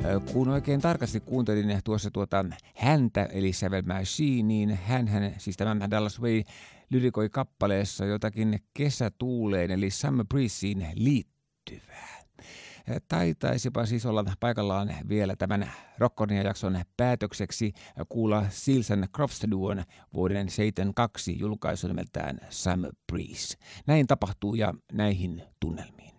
Kun oikein tarkasti kuuntelin tuossa häntä, eli Savage Machine, niin hänhän, siis tämä Dallas Way, lyrikoi kappaleessa jotakin kesätuuleen, eli Summer Breezeen liittyvää. Taitaisipa siis olla paikallaan vielä tämän Rockonia-jakson päätökseksi kuulla Seals and Crofts duon vuoden 1972 julkaisu nimeltään Summer Breeze. Näin tapahtuu ja näihin tunnelmiin.